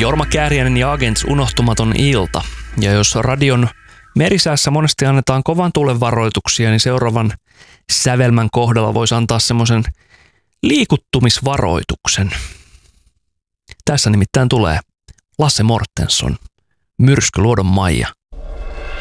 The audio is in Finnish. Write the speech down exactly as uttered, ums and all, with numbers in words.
Jorma Kääriäinen ja Agents unohtumaton ilta. Ja jos radion merisäässä monesti annetaan kovan tuulen varoituksia, niin seuraavan sävelmän kohdalla voisi antaa semmoisen liikuttumisvaroituksen. Tässä nimittäin tulee Lasse Mortensson, Myrskyluodon Maija